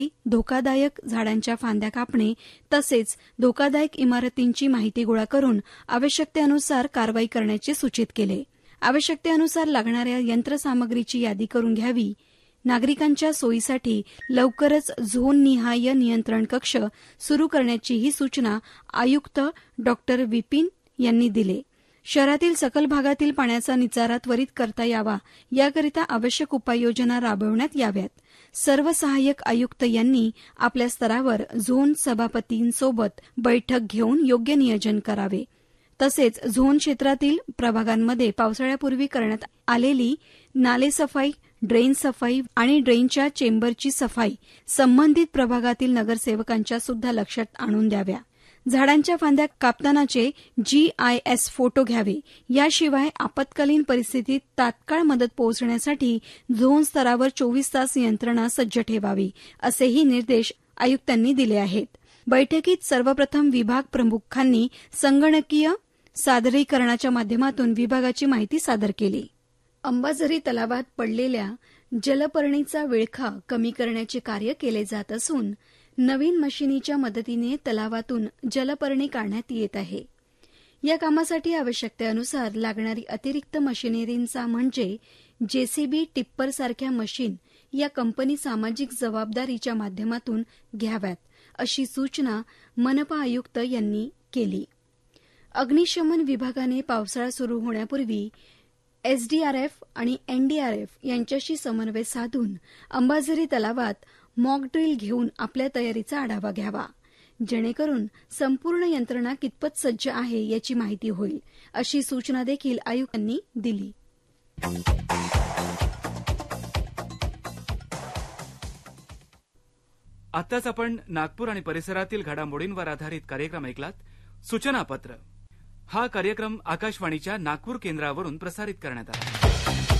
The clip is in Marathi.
धोकादायक झाडांच्या फांद्या कापणे तसेच धोकादायक इमारतींची माहिती गोळा करून आवश्यकतेनुसार कारवाई करण्याचे सूचित केले. आवश्यकतेनुसार लागणाऱ्या यंत्रसामग्रीची यादी करून घ्यावी. नागरिकांच्या सोयीसाठी लवकरच झोननिहाय नियंत्रण कक्ष सुरू करण्याचीही सूचना आयुक्त डॉ. विपिन यांनी दिली. शहरातील सखल भागातील पाण्याचा निचारा त्वरित करता यावा याकरिता आवश्यक उपाययोजना राबवण्यात याव्यात. सर्व सहाय्यक आयुक्त यांनी आपल्या स्तरावर झोन सभापतींसोबत बैठक घेऊन योग्य नियोजन करावे. तसेच झोन क्षेत्रातील प्रभागांमध्ये पावसाळ्यापूर्वी करण्यात आलेली नालेसफाई, ड्रेन सफाई आणि ड्रेनच्या चेंबरची सफाई संबंधित प्रभागातील नगरसेवकांच्या सुद्धा लक्षात आणून द्याव्या. झाडांच्या फांद्या कापतानाचे GIS फोटो घ्यावे. याशिवाय आपत्कालीन परिस्थितीत तात्काळ मदत पोहोचण्यासाठी झोन स्तरावर 24 तास यंत्रणा सज्ज ठेवावी, असेही निर्देश आयुक्तांनी दिले आहेत. बैठकीत सर्वप्रथम विभाग प्रमुखांनी संगणकीय सादरीकरणाच्या माध्यमातून विभागाची माहिती सादर केली. अंबाझरी तलावात पडलेल्या जलपर्णीचा विळखा कमी करण्याचे कार्य केले जात असून नवीन मशिनीच्या मदतीने तलावातून जलपर्णी काढण्यात येत आहे. या कामासाठी आवश्यकतेनुसार लागणारी अतिरिक्त मशिनरींचा म्हणजे JCB, टिप्पर सारख्या मशीन या कंपनी सामाजिक जबाबदारीच्या माध्यमातून घ्याव्यात, अशी सूचना मनपा आयुक्त यांनी केली. अग्निशमन विभागाने पावसाळा सुरू होण्यापूर्वी SDRF आणि NDRF यांच्याशी समन्वय साधून अंबाझरी तलावात मॉक ड्रिल घेऊन आपल्या तयारीचा आढावा घ्यावा, जेणेकरून संपूर्ण यंत्रणा कितपत सज्ज आहे याची माहिती होईल, अशी सूचना देखील आयुक्तांनी दिली. आताच आपण नागपूर आणि परिसरातील घडामोडींवर आधारित कार्यक्रम ऐकलात. सूचनापत्र. हा कार्यक्रम आकाशवाणीच्या नागपूर केंद्रावरून प्रसारित करण्यात आला.